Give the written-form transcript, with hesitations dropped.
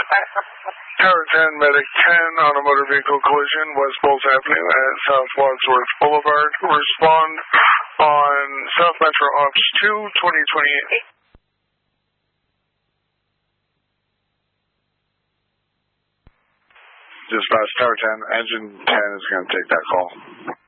Tower 10, Medic 10 on a motor vehicle collision, West Bulls Avenue at South Wadsworth Boulevard. Respond on South Metro Ops 2, 2028. Dispatch Tower 10, Engine 10 is going to take that call.